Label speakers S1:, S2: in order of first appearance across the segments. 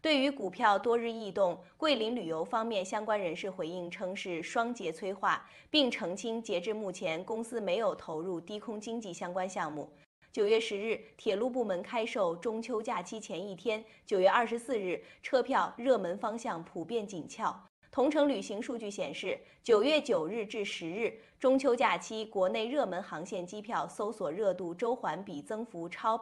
S1: 对于股票多日异动，桂林旅游方面相关人士回应称是双节催化，并澄清截至目前公司没有投入低空经济相关项目。9月10日，铁路部门开售中秋假期前一天，9月24日，车票热门方向普遍紧俏。同程旅行数据显示，9月9日至10日，中秋假期国内热门航线机票搜索热度周环比增幅超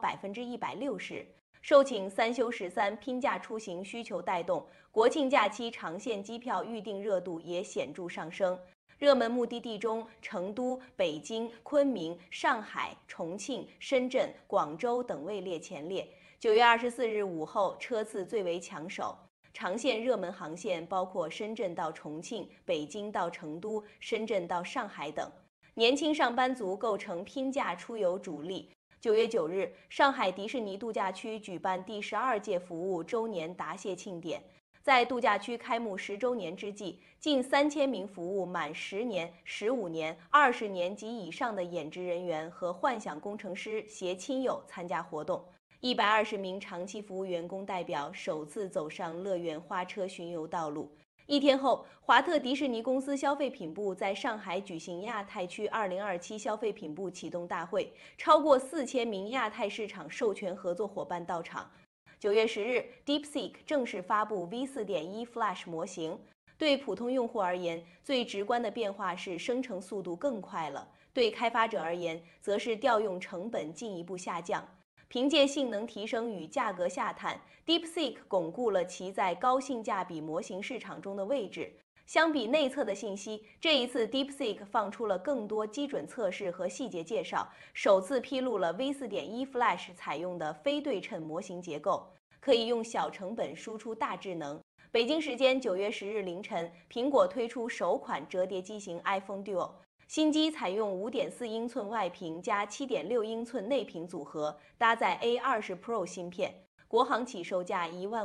S1: 160%。受请3休13拼假出行需求带动，国庆假期长线机票预订热度也显著上升。热门目的地中，成都、北京、昆明、上海、重庆、深圳、广州等位列前列。9月24日午后，车次最为抢手。长线热门航线包括深圳到重庆、北京到成都、深圳到上海等。年轻上班族构成拼假出游主力。9月9日，上海迪士尼度假区举办第12届服务周年答谢庆典。在度假区开幕10周年之际，近3000名服务满10年、15年、20年及以上的演职人员和幻想工程师携亲友参加活动。120名长期服务员工代表首次走上乐园花车巡游道路。一天后，华特迪士尼公司消费品部在上海举行亚太区2027消费品部启动大会，超过4000名亚太市场授权合作伙伴到场。9月10日 ，DeepSeek 正式发布 V4.1 Flash 模型。对普通用户而言，最直观的变化是生成速度更快了；对开发者而言，则是调用成本进一步下降。凭借性能提升与价格下探 ，DeepSeek 巩固了其在高性价比模型市场中的位置。相比内测的信息，这一次 DeepSeek 放出了更多基准测试和细节介绍，首次披露了 V4.1 Flash 采用的非对称模型结构，可以用小成本输出大智能。北京时间9月10日凌晨，苹果推出首款折叠机型 iPhone Duo。新机采用5.4英寸外屏加7.6英寸内屏组合，搭载 A20 Pro 芯片。国行起售价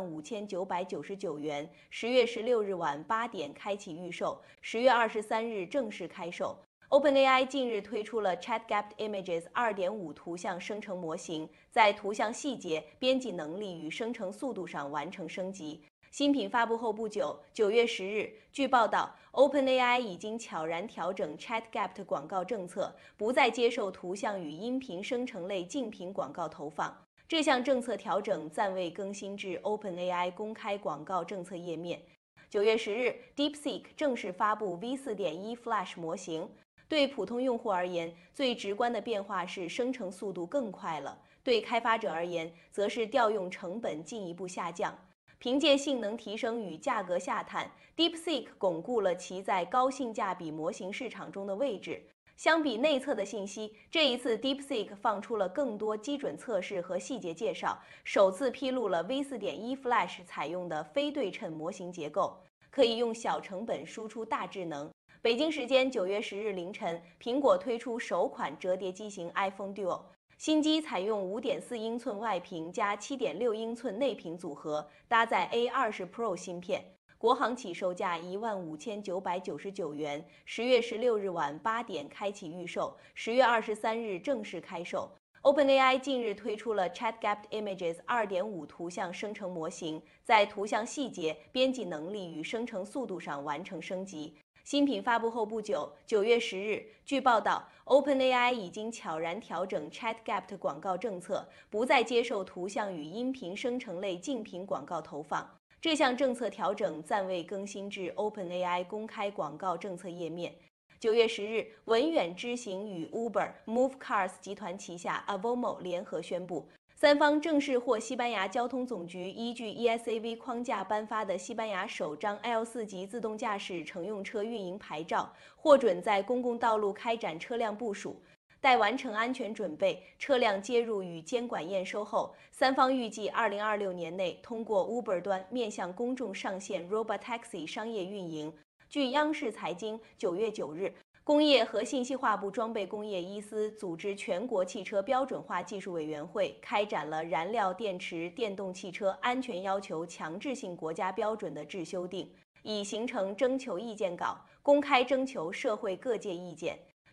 S1: 15999元，10月16日晚8点开启预售，10月23日正式开售。OpenAI 近日推出了 ChatGPT Images 2.5图像生成模型，在图像细节、编辑能力与生成速度上完成升级。新品发布后不久，9月10日，据报道 ，OpenAI 已经悄然调整 ChatGPT 广告政策，不再接受图像与音频生成类竞品广告投放。这项政策调整暂未更新至 OpenAI 公开广告政策页面。9月10日 ，DeepSeek 正式发布 V4.1 Flash 模型。对普通用户而言，最直观的变化是生成速度更快了；对开发者而言，则是调用成本进一步下降。凭借性能提升与价格下探 ，DeepSeek 巩固了其在高性价比模型市场中的位置。相比内测的信息，这一次 DeepSeek 放出了更多基准测试和细节介绍，首次披露了 V4.1 Flash 采用的非对称模型结构，可以用小成本输出大智能。北京时间9月10日凌晨，苹果推出首款折叠机型 iPhone Duo。新机采用5.4英寸外屏加7.6英寸内屏组合，搭载 A20 Pro 芯片。国行起售价15999元，10月16日晚8点开启预售，10月23日正式开售。OpenAI 近日推出了 ChatGPT Images 2.5图像生成模型，在图像细节、编辑能力与生成速度上完成升级。新品发布后不久，9月10日，据报道 ，OpenAI 已经悄然调整 ChatGPT 广告政策，不再接受图像与音频生成类竞品广告投放。这项政策调整暂未更新至 OpenAI 公开广告政策页面。9月10日，文远知行与 Uber、Move Cars 集团旗下 Avomo 联合宣布，三方正式获西班牙交通总局依据 ESAV 框架颁发的西班牙首张 L4级自动驾驶乘用车运营牌照，获准在公共道路开展车辆部署。待完成安全准备，车辆接入与监管验收后，三方预计2026年内通过 Uber 端面向公众上线 Robotaxi 商业运营。据央视财经9月9日，工业和信息化部装备工业一司组织全国汽车标准化技术委员会开展了燃料电池电动汽车安全要求强制性国家标准的制修订，已形成征求意见稿，公开征求社会各界意见。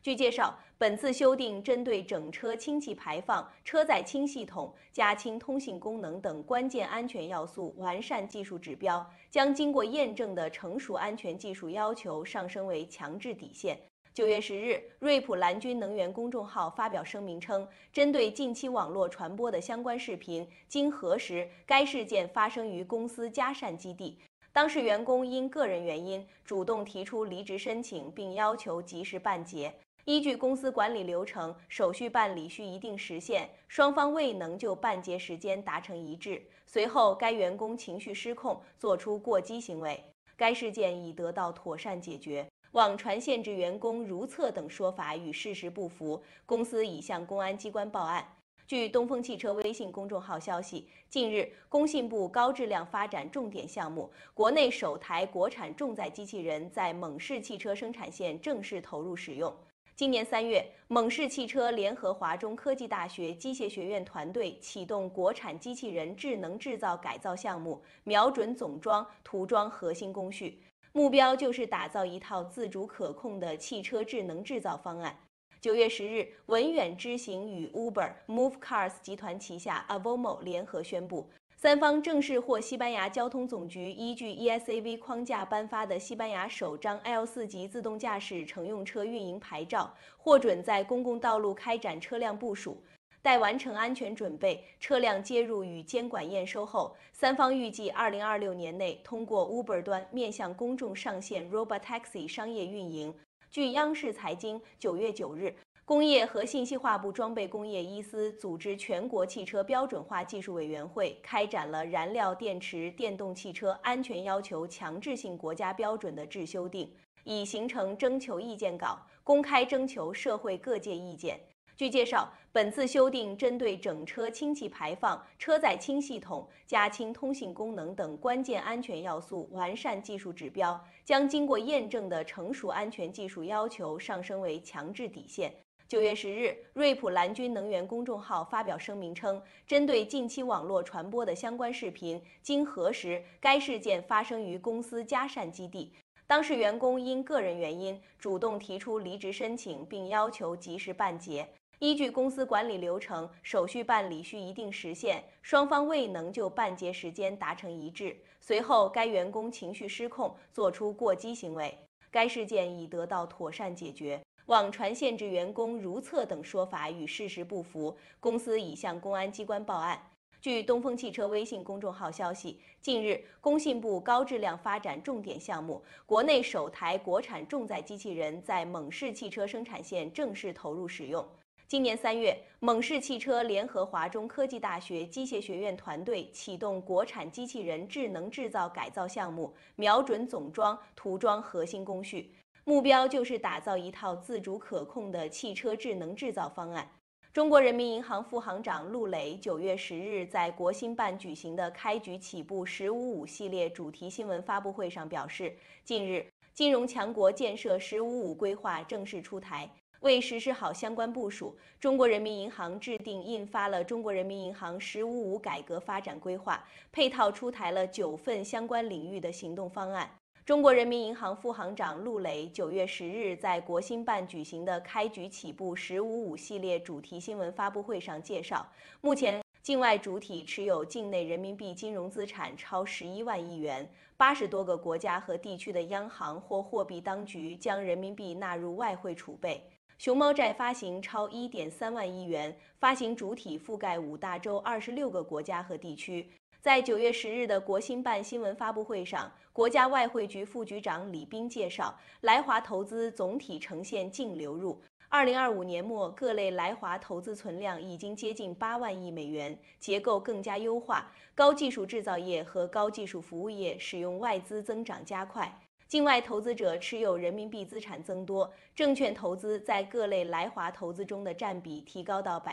S1: 据介绍，本次修订针对整车氢气排放、车载氢系统、加氢通信功能等关键安全要素完善技术指标，将经过验证的成熟安全技术要求上升为强制底线。9月10日，瑞普蓝军能源公众号发表声明称，针对近期网络传播的相关视频，经核实，该事件发生于公司嘉善基地。当事员工因个人原因主动提出离职申请，并要求及时办结。依据公司管理流程，手续办理需一定时限，双方未能就办结时间达成一致。随后，该员工情绪失控，做出过激行为。该事件已得到妥善解决。网传限制员工如厕等说法与事实不符，公司已向公安机关报案。据东风汽车微信公众号消息，近日，工信部高质量发展重点项目国内首台国产重载机器人在蒙氏汽车生产线正式投入使用。今年3月，蒙氏汽车联合华中科技大学机械学院团队启动国产机器人智能制造改造项目，瞄准总装、涂装核心工序，目标就是打造一套自主可控的汽车智能制造方案。9月10日，文远知行与 Uber、Move Cars 集团旗下 Avomo 联合宣布，三方正式获西班牙交通总局依据 ESAV 框架颁发的西班牙首张 L4级自动驾驶乘用车运营牌照，获准在公共道路开展车辆部署。待完成安全准备，车辆接入与监管验收后，三方预计2026年内通过 Uber 端面向公众上线 Robotaxi 商业运营。据央视财经9月9日，工业和信息化部装备工业一司组织全国汽车标准化技术委员会开展了燃料电池电动汽车安全要求强制性国家标准的制修订，已形成征求意见稿，公开征求社会各界意见。据介绍，本次修订针对整车氢气排放、车载氢系统、加氢通信功能等关键安全要素完善技术指标，将经过验证的成熟安全技术要求上升为强制底线。9月10日，瑞普蓝军能源公众号发表声明称，针对近期网络传播的相关视频，经核实，该事件发生于公司嘉善基地。当事员工因个人原因主动提出离职申请，并要求及时办结。依据公司管理流程，手续办理需一定时限，双方未能就办结时间达成一致。随后，该员工情绪失控，做出过激行为。该事件已得到妥善解决。网传限制员工如厕等说法与事实不符，公司已向公安机关报案。据东风汽车微信公众号消息，近日，工信部高质量发展重点项目国内首台国产重载机器人在蒙氏汽车生产线正式投入使用。今年3月，蒙氏汽车联合华中科技大学机械学院团队启动国产机器人智能制造改造项目，瞄准总装、涂装核心工序，目标就是打造一套自主可控的汽车智能制造方案。中国人民银行副行长陆磊9月10日在国新办举行的开局起步“1055”系列主题新闻发布会上表示，近日，金融强国建设“1055”规划正式出台。为实施好相关部署，中国人民银行制定印发了《中国人民银行“1055”改革发展规划》，配套出台了9份相关领域的行动方案。中国人民银行副行长陆磊9月10日在国新办举行的开局起步“1055”系列主题新闻发布会上介绍，目前境外主体持有境内人民币金融资产超11万亿元，80多个国家和地区的央行或货币当局将人民币纳入外汇储备。熊猫债发行超1.3万亿元，发行主体覆盖5大洲26个国家和地区。在9月10日的国新办新闻发布会上，国家外汇局副局长李斌介绍，来华投资总体呈现净流入。2025年末，各类来华投资存量已经接近8万亿美元，结构更加优化，高技术制造业和高技术服务业使用外资增长加快。境外投资者持有人民币资产增多，证券投资在各类来华投资中的占比提高到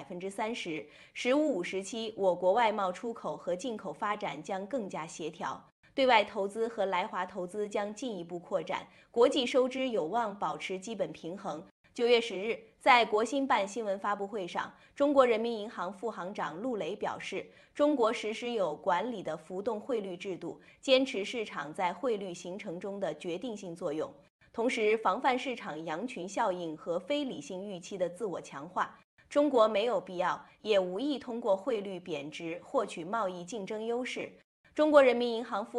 S1: 30%。“1055”时期，我国外贸出口和进口发展将更加协调，对外投资和来华投资将进一步扩展，国际收支有望保持基本平衡。9月10日，在国新办新闻发布会上，中国人民银行副行长陆磊表示，中国实施有管理的浮动汇率制度，坚持市场在汇率形成中的决定性作用。 同时防范市场羊群效应和非理性预期的自我强化。中国没有必要，也无意通过汇率贬值获取贸易竞争优势。中国人民银行副